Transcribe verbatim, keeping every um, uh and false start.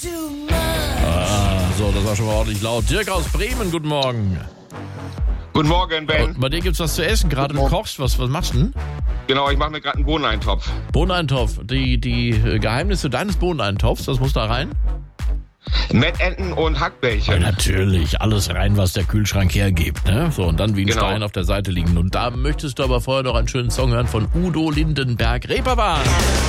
Ah, so, das war schon mal ordentlich laut. Dirk aus Bremen, guten Morgen. Guten Morgen, Ben. Und bei dir gibt's was zu essen, gerade du kochst. Was, was machst du denn? Genau, ich mache mir gerade einen Bohneneintopf. Bohneneintopf. Die, die Geheimnisse deines Bohneneintopfs, was muss da rein? Mettenten und Hackbällchen. Ja, natürlich, alles rein, was der Kühlschrank hergibt. Ne? So, und dann wie ein Genau. Stein auf der Seite liegen. Und da möchtest du aber vorher noch einen schönen Song hören von Udo Lindenberg. Reeperbahn.